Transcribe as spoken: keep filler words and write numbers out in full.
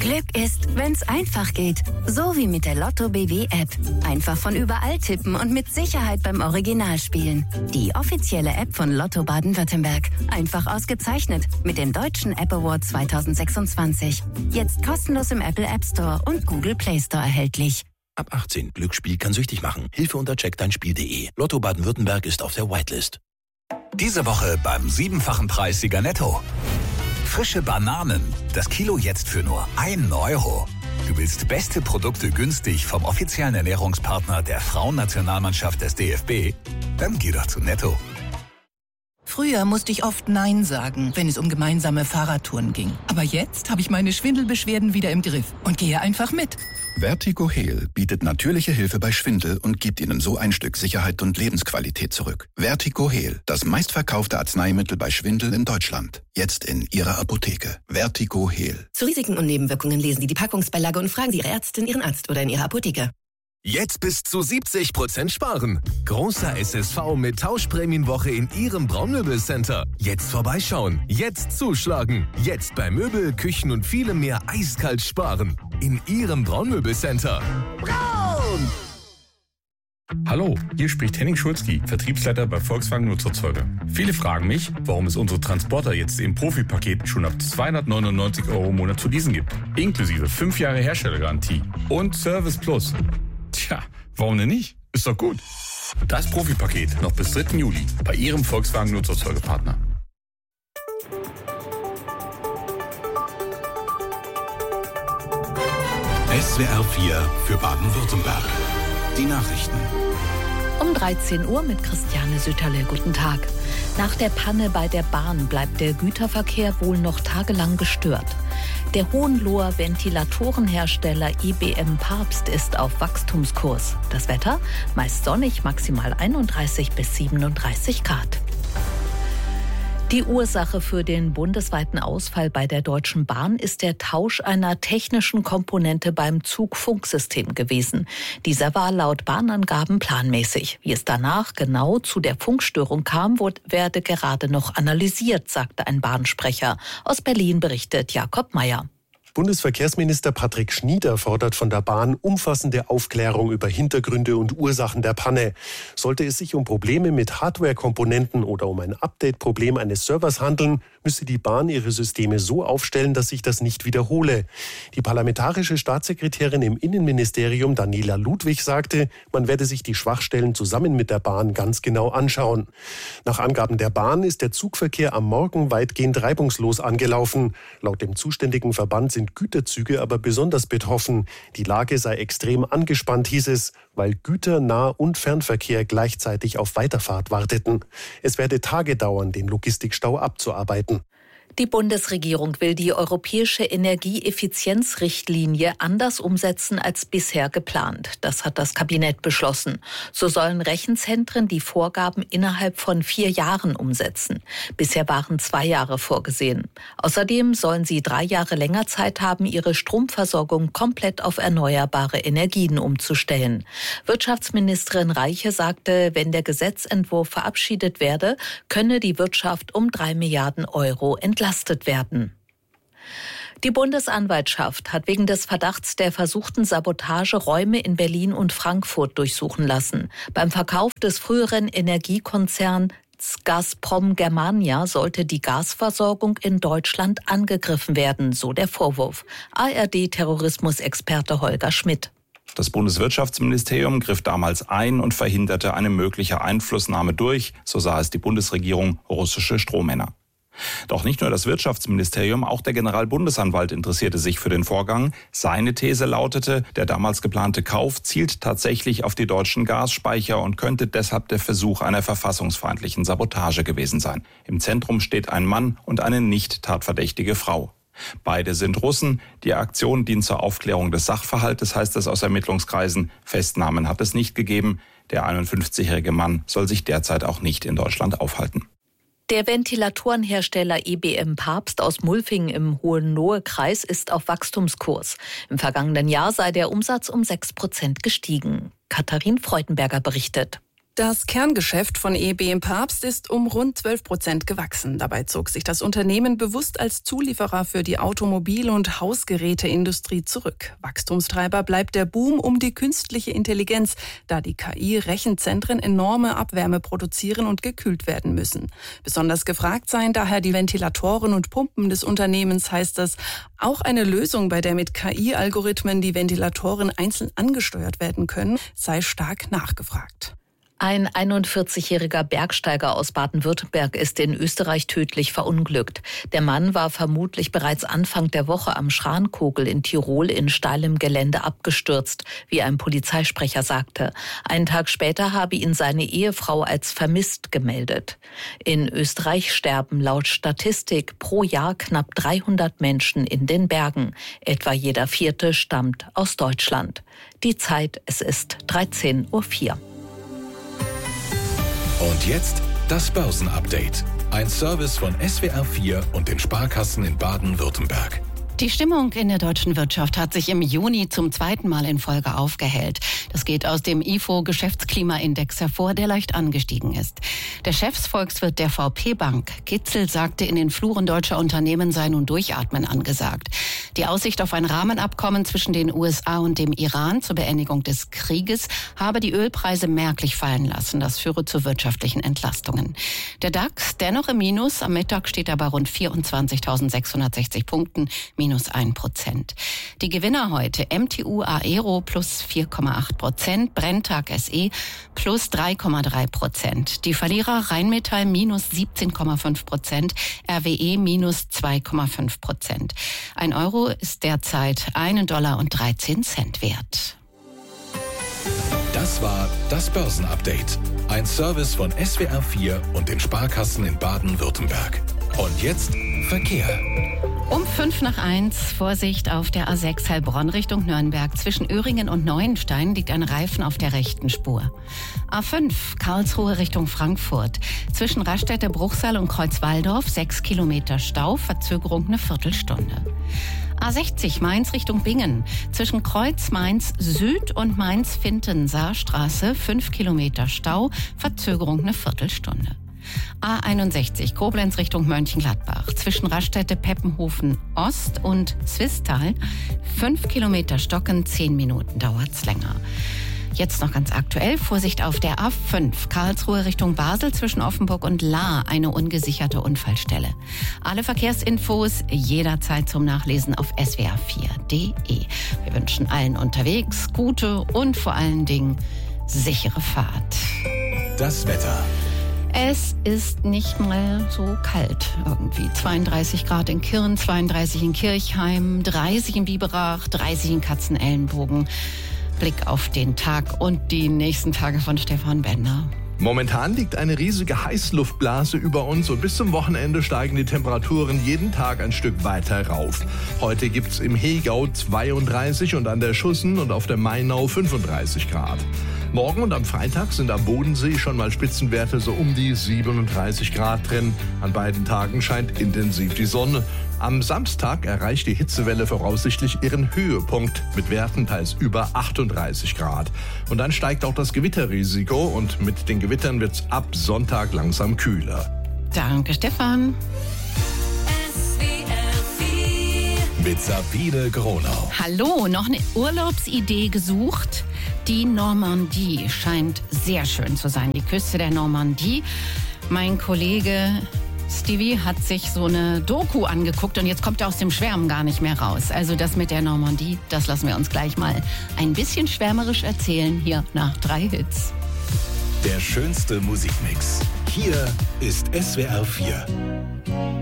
Glück ist, wenn's einfach geht. So wie mit der Lotto B W App. Einfach von überall tippen und mit Sicherheit beim Original spielen. Die offizielle App von Lotto Baden-Württemberg. Einfach ausgezeichnet mit dem Deutschen App Award zwanzig sechsundzwanzig. Jetzt kostenlos im Apple App Store und Google Play Store erhältlich. Ab achtzehn. Glücksspiel kann süchtig machen. Hilfe unter check dein Spiel punkt de. Lotto Baden-Württemberg ist auf der Whitelist. Diese Woche beim siebenfachen Preissieger Netto. Frische Bananen. Das Kilo jetzt für nur ein Euro. Du willst beste Produkte günstig vom offiziellen Ernährungspartner der Frauennationalmannschaft des D F B? Dann geh doch zu Netto. Früher musste ich oft Nein sagen, wenn es um gemeinsame Fahrradtouren ging. Aber jetzt habe ich meine Schwindelbeschwerden wieder im Griff und gehe einfach mit. Vertigo-Heal bietet natürliche Hilfe bei Schwindel und gibt Ihnen so ein Stück Sicherheit und Lebensqualität zurück. Vertigo-Heal, das meistverkaufte Arzneimittel bei Schwindel in Deutschland. Jetzt in Ihrer Apotheke. Vertigo-Heal. Zu Risiken und Nebenwirkungen lesen Sie die Packungsbeilage und fragen Sie Ihre Ärztin, Ihren Arzt oder in Ihrer Apotheke. Jetzt bis zu siebzig Prozent sparen. Großer S S V mit Tauschprämienwoche in Ihrem Braunmöbelcenter. Jetzt vorbeischauen. Jetzt zuschlagen. Jetzt bei Möbel, Küchen und vielem mehr eiskalt sparen. In Ihrem Braunmöbelcenter. Braun! Hallo, hier spricht Henning Schulzki, Vertriebsleiter bei Volkswagen Nutzerzeuger. Viele fragen mich, warum es unsere Transporter jetzt im Profipaket schon ab zweihundertneunundneunzig Euro im Monat zu leasen gibt. Inklusive fünf Jahre Herstellergarantie und Service Plus. Tja, warum denn nicht? Ist doch gut. Das Profipaket noch bis dritten Juli bei Ihrem Volkswagen Nutzerzeugerpartner. S W R vier für Baden-Württemberg. Die Nachrichten. Um dreizehn Uhr mit Christiane Sütterle. Guten Tag. Nach der Panne bei der Bahn bleibt der Güterverkehr wohl noch tagelang gestört. Der Hohenloher Ventilatorenhersteller I B M Papst ist auf Wachstumskurs. Das Wetter? Meist sonnig, maximal einunddreißig bis siebenunddreißig Grad. Die Ursache für den bundesweiten Ausfall bei der Deutschen Bahn ist der Tausch einer technischen Komponente beim Zugfunksystem gewesen. Dieser war laut Bahnangaben planmäßig. Wie es danach genau zu der Funkstörung kam, werde gerade noch analysiert, sagte ein Bahnsprecher. Aus Berlin berichtet Jakob Mayer. Bundesverkehrsminister Patrick Schnieder fordert von der Bahn umfassende Aufklärung über Hintergründe und Ursachen der Panne. Sollte es sich um Probleme mit Hardware-Komponenten oder um ein Update-Problem eines Servers handeln, müsse die Bahn ihre Systeme so aufstellen, dass sich das nicht wiederhole. Die parlamentarische Staatssekretärin im Innenministerium Daniela Ludwig sagte, man werde sich die Schwachstellen zusammen mit der Bahn ganz genau anschauen. Nach Angaben der Bahn ist der Zugverkehr am Morgen weitgehend reibungslos angelaufen. Laut dem zuständigen Verband sind Güterzüge aber besonders betroffen. Die Lage sei extrem angespannt, hieß es, weil Güter-, Nah- und Fernverkehr gleichzeitig auf Weiterfahrt warteten. Es werde Tage dauern, den Logistikstau abzuarbeiten. Die Bundesregierung will die europäische Energieeffizienzrichtlinie anders umsetzen als bisher geplant. Das hat das Kabinett beschlossen. So sollen Rechenzentren die Vorgaben innerhalb von vier Jahren umsetzen. Bisher waren zwei Jahre vorgesehen. Außerdem sollen sie drei Jahre länger Zeit haben, ihre Stromversorgung komplett auf erneuerbare Energien umzustellen. Wirtschaftsministerin Reiche sagte, wenn der Gesetzentwurf verabschiedet werde, könne die Wirtschaft um drei Milliarden Euro entlastet werden. Die Bundesanwaltschaft hat wegen des Verdachts der versuchten Sabotage Räume in Berlin und Frankfurt durchsuchen lassen. Beim Verkauf des früheren Energiekonzerns Gazprom Germania sollte die Gasversorgung in Deutschland angegriffen werden, so der Vorwurf. A R D-Terrorismusexperte Holger Schmidt. Das Bundeswirtschaftsministerium griff damals ein und verhinderte eine mögliche Einflussnahme durch, so sah es die Bundesregierung, russische Strohmänner. Doch nicht nur das Wirtschaftsministerium, auch der Generalbundesanwalt interessierte sich für den Vorgang. Seine These lautete, der damals geplante Kauf zielt tatsächlich auf die deutschen Gasspeicher und könnte deshalb der Versuch einer verfassungsfeindlichen Sabotage gewesen sein. Im Zentrum steht ein Mann und eine nicht tatverdächtige Frau. Beide sind Russen. Die Aktion dient zur Aufklärung des Sachverhaltes, heißt es aus Ermittlungskreisen. Festnahmen hat es nicht gegeben. Der einundfünfzigjährige Mann soll sich derzeit auch nicht in Deutschland aufhalten. Der Ventilatorenhersteller I B M Papst aus Mulfingen im Hohenlohe-Kreis ist auf Wachstumskurs. Im vergangenen Jahr sei der Umsatz um sechs Prozent gestiegen. Katharin Freudenberger berichtet. Das Kerngeschäft von E B im Papst ist um rund zwölf Prozent gewachsen. Dabei zog sich das Unternehmen bewusst als Zulieferer für die Automobil- und Hausgeräteindustrie zurück. Wachstumstreiber bleibt der Boom um die künstliche Intelligenz, da die K I-Rechenzentren enorme Abwärme produzieren und gekühlt werden müssen. Besonders gefragt seien daher die Ventilatoren und Pumpen des Unternehmens, heißt es. Auch eine Lösung, bei der mit K I-Algorithmen die Ventilatoren einzeln angesteuert werden können, sei stark nachgefragt. Ein einundvierzigjähriger Bergsteiger aus Baden-Württemberg ist in Österreich tödlich verunglückt. Der Mann war vermutlich bereits Anfang der Woche am Schrankogel in Tirol in steilem Gelände abgestürzt, wie ein Polizeisprecher sagte. Einen Tag später habe ihn seine Ehefrau als vermisst gemeldet. In Österreich sterben laut Statistik pro Jahr knapp dreihundert Menschen in den Bergen. Etwa jeder vierte stammt aus Deutschland. Die Zeit, es ist dreizehn Uhr vier. Und jetzt das Börsenupdate. Ein Service von S W R vier und den Sparkassen in Baden-Württemberg. Die Stimmung in der deutschen Wirtschaft hat sich im Juni zum zweiten Mal in Folge aufgehellt. Das geht aus dem I F O-Geschäftsklimaindex hervor, der leicht angestiegen ist. Der Chefsvolkswirt der V P Bank, Kitzel, sagte, in den Fluren deutscher Unternehmen sei nun Durchatmen angesagt. Die Aussicht auf ein Rahmenabkommen zwischen den U S A und dem Iran zur Beendigung des Krieges habe die Ölpreise merklich fallen lassen. Das führe zu wirtschaftlichen Entlastungen. Der DAX dennoch im Minus. Am Mittag steht er bei rund vierundzwanzigtausendsechshundertsechzig Punkten, minus ein Prozent. Die Gewinner heute: M T U Aero plus vier Komma acht Prozent, Brenntag S E plus drei Komma drei Prozent. Die Verlierer Rheinmetall minus siebzehn Komma fünf Prozent, R W E minus zwei Komma fünf Prozent. Ein Euro ist derzeit einen Dollar und dreizehn Cent wert. Das war das Börsenupdate. Ein Service von S W R vier und den Sparkassen in Baden-Württemberg. Und jetzt Verkehr. Um fünf nach eins, Vorsicht auf der A sechs Heilbronn Richtung Nürnberg. Zwischen Öhringen und Neuenstein liegt ein Reifen auf der rechten Spur. A fünf, Karlsruhe Richtung Frankfurt. Zwischen Raststätte Bruchsal und Kreuzwaldorf sechs Kilometer Stau, Verzögerung eine Viertelstunde. A sechzig, Mainz Richtung Bingen. Zwischen Kreuz Mainz Süd und Mainz-Finten-Saarstraße fünf Kilometer Stau, Verzögerung eine Viertelstunde. A einundsechzig, Koblenz Richtung Mönchengladbach. Zwischen Raststätte Peppenhofen Ost und Swisttal fünf Kilometer Stocken, zehn Minuten dauert's länger. Jetzt noch ganz aktuell, Vorsicht auf der A fünf, Karlsruhe Richtung Basel zwischen Offenburg und Lahr, eine ungesicherte Unfallstelle. Alle Verkehrsinfos jederzeit zum Nachlesen auf S W R vier Punkt D E. Wir wünschen allen unterwegs gute und vor allen Dingen sichere Fahrt. Das Wetter. Es ist nicht mal so kalt irgendwie. zweiunddreißig Grad in Kirn, zweiunddreißig in Kirchheim, dreißig in Biberach, dreißig in Katzenellenbogen. Blick auf den Tag und die nächsten Tage von Stefan Bender. Momentan liegt eine riesige Heißluftblase über uns und bis zum Wochenende steigen die Temperaturen jeden Tag ein Stück weiter rauf. Heute gibt's im Hegau zweiunddreißig und an der Schussen und auf der Mainau fünfunddreißig Grad. Morgen und am Freitag sind am Bodensee schon mal Spitzenwerte so um die siebenunddreißig Grad drin. An beiden Tagen scheint intensiv die Sonne. Am Samstag erreicht die Hitzewelle voraussichtlich ihren Höhepunkt mit Werten teils über achtunddreißig Grad. Und dann steigt auch das Gewitterrisiko und mit den Gewittern wird's ab Sonntag langsam kühler. Danke, Stefan. Mit Sabine Gronau. Hallo, noch eine Urlaubsidee gesucht? Die Normandie scheint sehr schön zu sein, die Küste der Normandie. Mein Kollege Stevie hat sich so eine Doku angeguckt und jetzt kommt er aus dem Schwärmen gar nicht mehr raus. Also das mit der Normandie, das lassen wir uns gleich mal ein bisschen schwärmerisch erzählen, hier nach drei Hits. Der schönste Musikmix. Hier ist S W R vier.